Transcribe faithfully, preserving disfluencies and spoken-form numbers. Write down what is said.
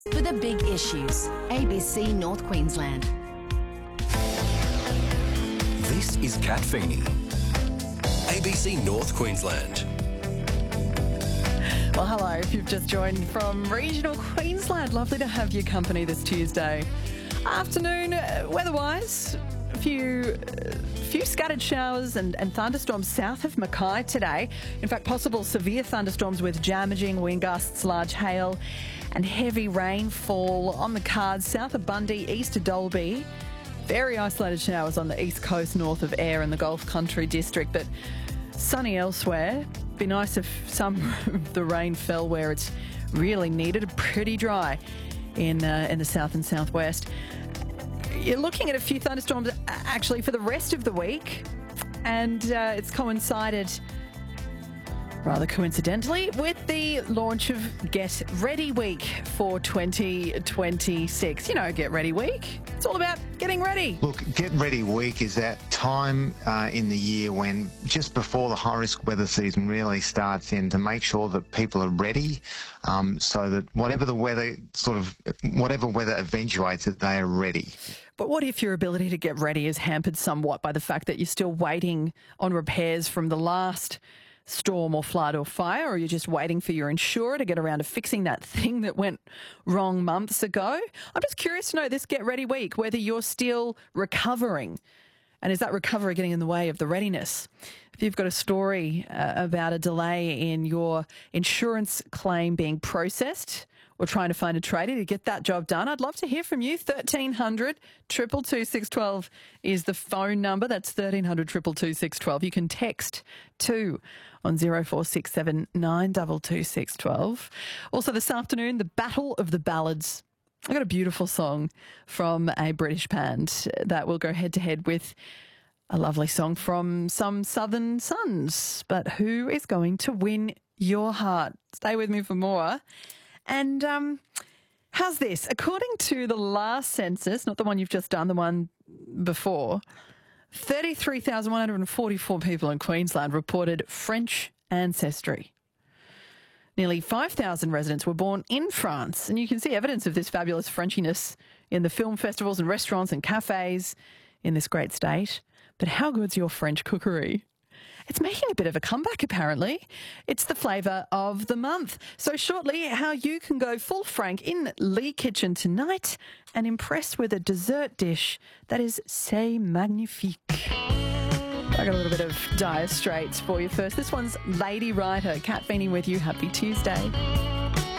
For the big issues, A B C North Queensland. This is Kat Feeney, A B C North Queensland. Well, hello, if you've just joined from regional Queensland, lovely to have your company this Tuesday afternoon. uh, Weather-wise, a few, uh, few scattered showers and, and thunderstorms south of Mackay today. In fact, possible severe thunderstorms with damaging wind gusts, large hail and heavy rainfall on the cards south of Bundy, east of Dalby. Very isolated showers on the east coast, north of Ayr and the Gulf Country district, but sunny elsewhere. Be nice if some of the rain fell where it's really needed. Pretty dry in uh, in the south and southwest. You're looking at a few thunderstorms uh, actually for the rest of the week, and uh, it's coincided rather coincidentally with the launch of Get Ready Week for twenty twenty-six. You know, Get Ready Week. It's all about getting ready. Look, Get Ready Week is that time uh, in the year when just before the high-risk weather season really starts in, to make sure that people are ready, um, so that whatever the weather sort of whatever weather eventuates, that they are ready. But what if your ability to get ready is hampered somewhat by the fact that you're still waiting on repairs from the last storm or flood or fire, or you're just waiting for your insurer to get around to fixing that thing that went wrong months ago? I'm just curious to know this Get Ready Week, whether you're still recovering, and is that recovery getting in the way of the readiness? If you've got a story uh, about a delay in your insurance claim being processed, or trying to find a tradie to get that job done, I'd love to hear from you. thirteen hundred, two two two, six one two is the phone number. That's thirteen hundred, two two two, six one two. You can text two on zero four six seven nine two two six one two. Also this afternoon, the Battle of the Ballads. I got a beautiful song from a British band that will go head-to-head with a lovely song from some Southern Sons. But who is going to win your heart? Stay with me for more. And um, how's this? According to the last census, not the one you've just done, the one before, thirty-three thousand one hundred forty-four people in Queensland reported French ancestry. Nearly five thousand residents were born in France, and you can see evidence of this fabulous Frenchiness in the film festivals and restaurants and cafes in this great state. But how good's your French cookery? It's making a bit of a comeback, apparently. It's the flavour of the month. So shortly, how you can go full Frank in Lee Kitchen tonight and impress with a dessert dish that is c'est magnifique. I got a little bit of Dire Straits for you first. This one's Lady Writer. Kat Feeney with you. Happy Tuesday.